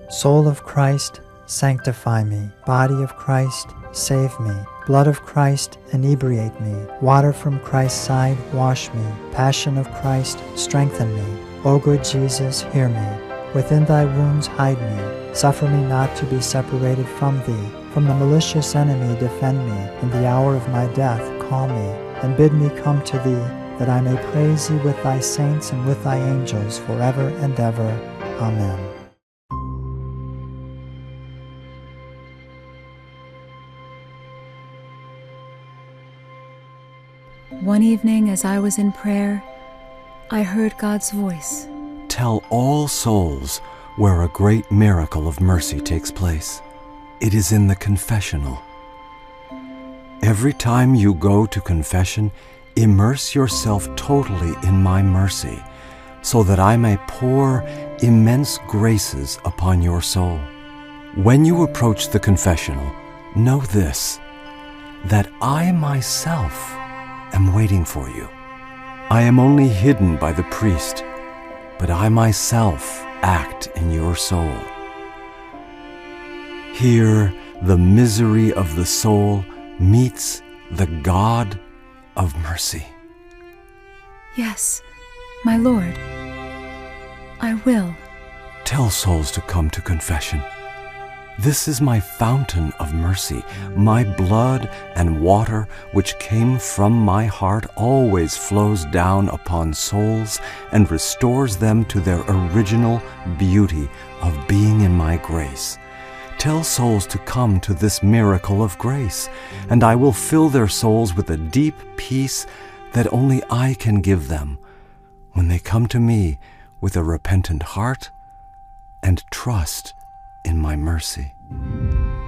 Soul of Christ, sanctify me. Body of Christ, save me. Blood of Christ, inebriate me. Water from Christ's side, wash me. Passion of Christ, strengthen me. O good Jesus, hear me. Within thy wounds hide me. Suffer me not to be separated from thee. From the malicious enemy defend me. In the hour of my death call me, and bid me come to thee, that I may praise thee with thy saints and with thy angels forever and ever. Amen. One evening as I was in prayer, I heard God's voice. Tell all souls where a great miracle of mercy takes place. It is in the confessional. Every time you go to confession, immerse yourself totally in my mercy, so that I may pour immense graces upon your soul. When you approach the confessional, know this, that I myself am waiting for you. I am only hidden by the priest, but I myself act in your soul. Here, the misery of the soul meets the God of mercy. Yes, my Lord, I will. Tell souls to come to confession. This is my fountain of mercy. My blood and water, which came from my heart, always flows down upon souls and restores them to their original beauty of being in my grace. Tell souls to come to this miracle of grace, and I will fill their souls with a deep peace that only I can give them when they come to me with a repentant heart and trust in my mercy.